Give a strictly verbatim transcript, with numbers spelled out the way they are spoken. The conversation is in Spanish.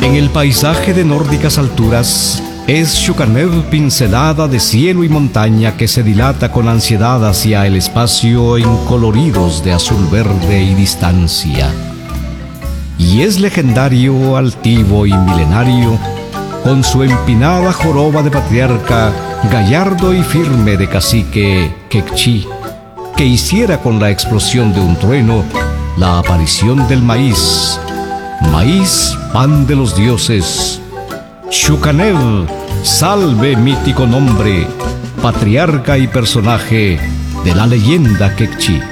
En el paisaje de nórdicas alturas, es Shukanev pincelada de cielo y montaña que se dilata con ansiedad hacia el espacio en coloridos de azul verde y distancia. Y es legendario, altivo y milenario, con su empinada joroba de patriarca, gallardo y firme de cacique Kekchi, que hiciera con la explosión de un trueno la aparición del maíz. Maíz, pan de los dioses. Shukanev, salve mítico nombre, patriarca y personaje de la leyenda Kekchi.